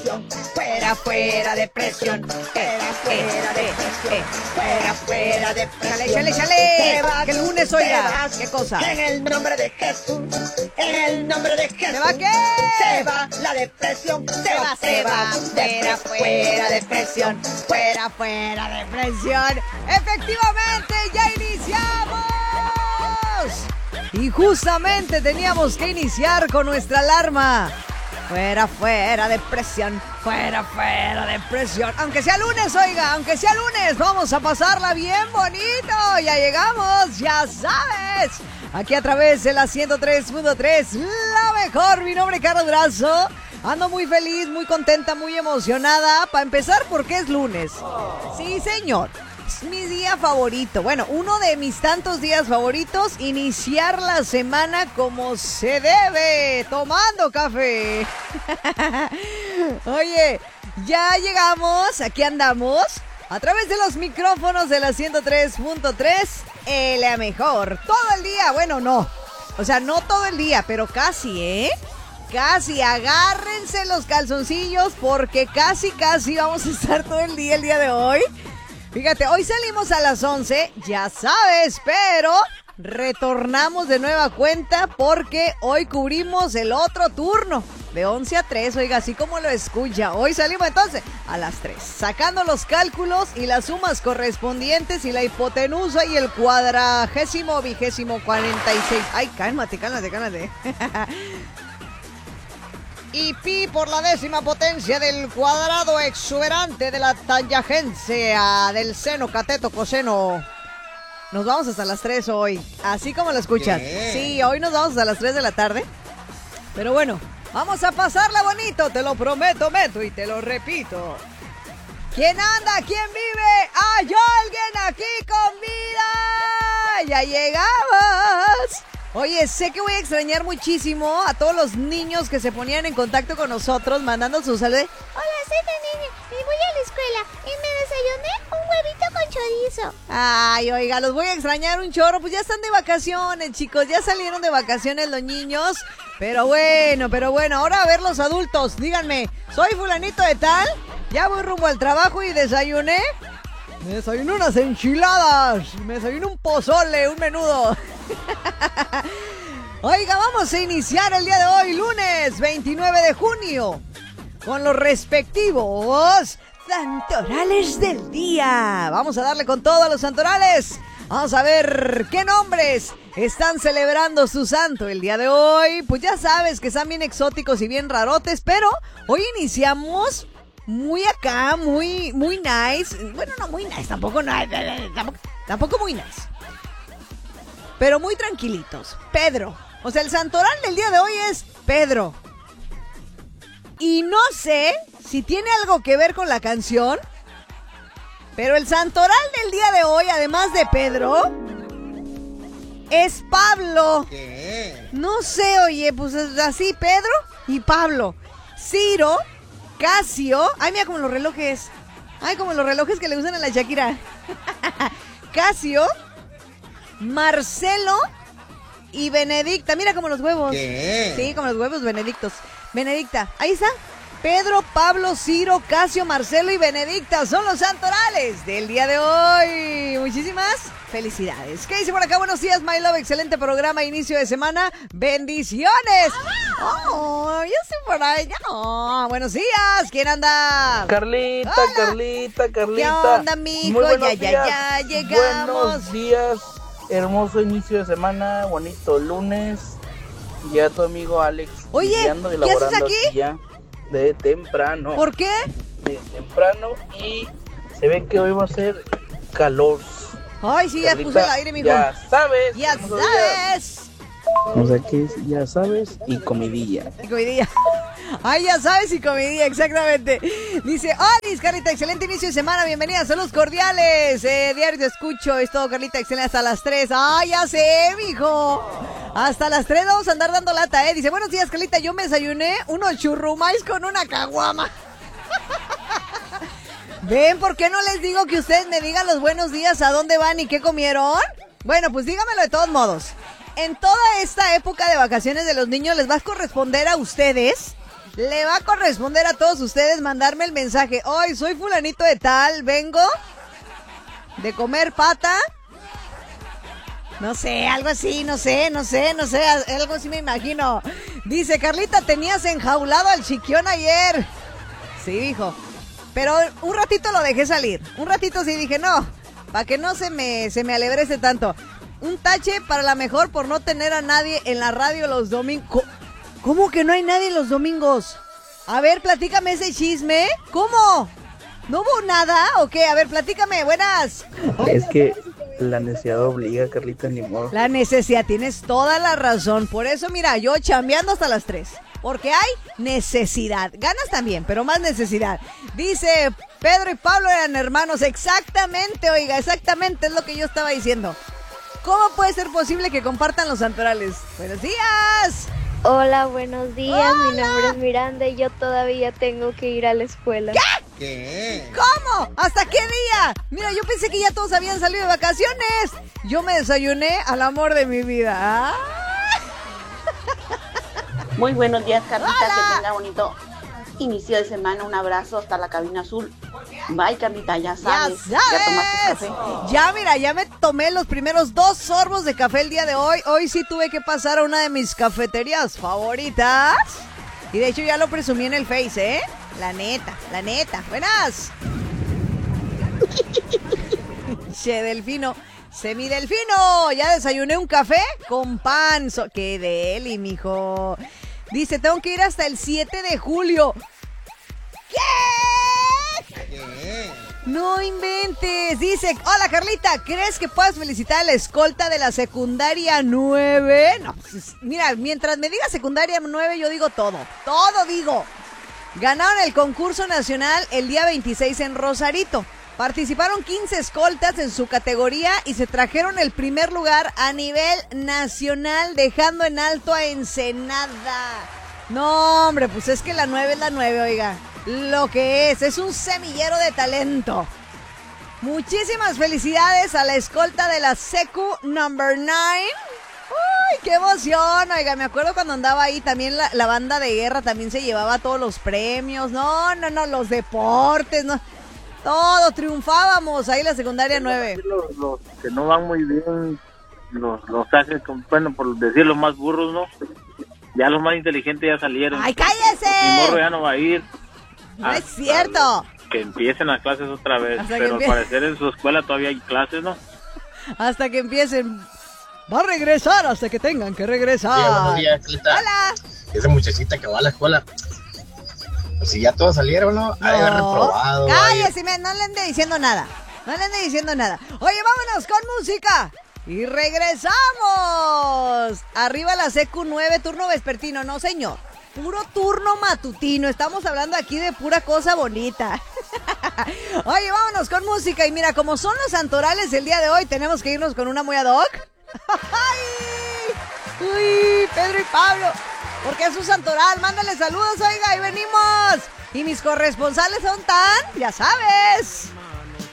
depresión, fuera, fuera depresión, fuera depresión. Chale, que el lunes, oiga, ¿qué cosa? En el nombre de Jesús, en el nombre de Jesús. ¿Se va qué? Se va la depresión, fuera depresión, fuera depresión. Efectivamente, ya iniciamos. Y justamente teníamos que iniciar con nuestra alarma. Fuera depresión, fuera depresión. Aunque sea lunes, oiga, aunque sea lunes, vamos a pasarla bien bonito. Ya llegamos, ya sabes. Aquí a través de la 103.3, la mejor. Mi nombre es Carlos Durazo. Ando muy feliz, muy contenta, muy emocionada. Para empezar, porque es lunes. Sí, señor. Es mi día favorito. Bueno, uno de mis tantos días favoritos. Iniciar la semana como se debe. Tomando café. Oye, ya llegamos. Aquí andamos. A través de los micrófonos de la 103.3. La mejor. Todo el día. Bueno, no. O sea, no todo el día, pero casi, ¿eh? Casi, agárrense los calzoncillos porque casi vamos a estar todo el día de hoy. Fíjate, hoy salimos a las 11, ya sabes, pero retornamos de nueva cuenta porque hoy cubrimos el otro turno, de 11 a 3, oiga, así como lo escucha. Hoy salimos entonces a las 3, sacando los cálculos y las sumas correspondientes y la hipotenusa y el 40º, 46. Ay, cálmate. Y pi por la 10ª potencia del cuadrado exuberante de la tangencia del seno, cateto, coseno. Nos vamos hasta las 3 hoy, así como lo escuchas. Sí, hoy nos vamos hasta las 3 de la tarde. Pero bueno, vamos a pasarla bonito, te lo prometo, Meto, y te lo repito. ¿Quién anda? ¿Quién vive? ¡Hay alguien aquí con vida! ¡Ya llegamos! Oye, sé que voy a extrañar muchísimo a todos los niños que se ponían en contacto con nosotros, mandando sus saludos. Hola, soy la niña y voy a la escuela y me desayuné un huevito con chorizo. Ay, oiga, los voy a extrañar un chorro. Pues ya están de vacaciones, chicos, ya salieron de vacaciones los niños. Pero bueno, ahora a ver los adultos, díganme, soy fulanito de tal, ya voy rumbo al trabajo y desayuné. Me desayuné unas enchiladas, me desayuné un pozole, un menudo. Oiga, vamos a iniciar el día de hoy, lunes 29 de junio, con los respectivos santorales del día. Vamos a darle con todo a los santorales. Vamos a ver qué nombres están celebrando su santo el día de hoy. Pues ya sabes que están bien exóticos y bien rarotes, pero hoy iniciamos muy acá, muy nice. Bueno, no muy nice, tampoco muy nice. Pero muy tranquilitos. Pedro. O sea, el santoral del día de hoy es Pedro. Y no sé si tiene algo que ver con la canción, pero el santoral del día de hoy, además de Pedro, es Pablo. ¿Qué? No sé, oye, pues es así, Pedro y Pablo. Ciro, Casio. Ay, mira como los relojes. Ay, como los relojes que le usan a la Shakira. Casio, Marcelo y Benedicta. Mira como los huevos. ¿Qué? Sí, como los huevos benedictos. Benedicta, ahí está. Pedro, Pablo, Ciro, Casio, Marcelo y Benedicta son los santorales del día de hoy. Muchísimas felicidades. ¿Qué dice por acá? Buenos días, my love. Excelente programa, inicio de semana. Bendiciones. Oh, yo estoy por allá. Oh, buenos días. ¿Quién anda? Carlita, Hola. Carlita. ¿Qué onda, mijo? Muy buenos Ya días. llegamos. Buenos días. Hermoso inicio de semana, bonito lunes. Ya tu amigo Alex. Oye, lidiando y ¿qué haces laborando aquí? Ya de temprano. ¿Por qué? De temprano y se ve que hoy va a ser calor. Ay, sí, ya Carlita, puse el aire, mijo. Ya sabes. Ya hermoso día. sabes. O sea que es, ya sabes, y comidilla. Y comidilla. Ay, ya sabes, y comidilla, exactamente. Dice, Alice, Carlita, excelente inicio de semana, bienvenida, saludos cordiales. Diario te escucho, es todo, Carlita, excelente, hasta las 3. Ay, ya sé, mijo. Hasta las 3 vamos a andar dando lata, Dice, buenos días, Carlita, yo me desayuné unos churrumais con una caguama. ¿Ven por qué no les digo que ustedes me digan los buenos días, a dónde van y qué comieron? Bueno, pues dígamelo de todos modos. En toda esta época de vacaciones de los niños les va a corresponder a ustedes le va a corresponder a todos ustedes mandarme el mensaje. Hoy soy fulanito de tal, vengo de comer pata. No sé, algo así, no sé, algo así me imagino. Dice, Carlita, tenías enjaulado al chiquión ayer. Sí, hijo. Pero un ratito lo dejé salir. Un ratito sí dije, no, para que no se me alebrece tanto. Un tache para la mejor por no tener a nadie en la radio los domingos. ¿Cómo que no hay nadie los domingos? A ver, platícame ese chisme. ¿Cómo? ¿No hubo nada o qué? A ver, platícame, buenas. Es que la necesidad obliga, Carlita, ni modo. La necesidad, tienes toda la razón. Por eso, mira, yo chambeando hasta las 3. Porque hay necesidad. Ganas también, pero más necesidad. Dice, Pedro y Pablo eran hermanos. Exactamente, oiga, exactamente es lo que yo estaba diciendo. ¿Cómo puede ser posible que compartan los santorales? ¡Buenos días! Hola, buenos días. Hola. Mi nombre es Miranda y yo todavía tengo que ir a la escuela. ¿Qué? ¿Cómo? ¿Hasta qué día? Mira, yo pensé que ya todos habían salido de vacaciones. Yo me desayuné al amor de mi vida. ¿Ah? Muy buenos días, Carlita. Hola. Que tenga bonito inicio de semana. Un abrazo hasta la cabina azul. Bye, Carlita, ya sabes. Ya tomaste café. Ya, mira, ya me tomé los primeros 2 sorbos de café el día de hoy. Hoy sí tuve que pasar a una de mis cafeterías favoritas. Y de hecho ya lo presumí en el Face, ¿eh? La neta. Buenas. Che, Delfino. Semidelfino. Ya desayuné un café con pan. ¡Qué deli, mijo! Dice, tengo que ir hasta el 7 de julio. ¿Qué? No inventes. Dice, hola Carlita, ¿crees que puedas felicitar a la escolta de la secundaria 9? No, pues, mira, mientras me diga secundaria 9 yo digo todo digo. Ganaron el concurso nacional el día 26 en Rosarito. Participaron 15 escoltas en su categoría y se trajeron el primer lugar a nivel nacional, dejando en alto a Ensenada. No, hombre, pues es que la 9 es la 9, oiga. Lo que es un semillero de talento. Muchísimas felicidades a la escolta de la Secu Number 9. ¡Uy, qué emoción! Oiga, me acuerdo cuando andaba ahí también la banda de guerra también se llevaba todos los premios. No, los deportes, no. Todo, triunfábamos ahí la secundaria 9. Los que no van muy bien, los hacen, bueno, por decir los más burros, ¿no? Ya los más inteligentes ya salieron. ¡Ay, cállese! Mi morro ya no va a ir. No es cierto. Que empiecen las clases otra vez. Hasta Pero que al parecer en su escuela todavía hay clases, ¿no? Hasta que empiecen. Va a regresar hasta que tengan que regresar. Sí, buenos días, Carlita. Hola. Esa muchachita que va a la escuela, pues si ya todos salieron, ¿no? Ha de haber reprobado. Cállese, no le ande diciendo nada. Oye, vámonos con música. Y regresamos. Arriba la Secu 9, turno vespertino. No, señor. Puro turno matutino. Estamos hablando aquí de pura cosa bonita. Oye, vámonos con música. Y mira, como son los santorales el día de hoy, tenemos que irnos con una muy ad hoc. ¡Ay! ¡Uy! Pedro y Pablo. Porque es su santoral. Mándale saludos, oiga, y venimos. Y mis corresponsales son tan, ya sabes.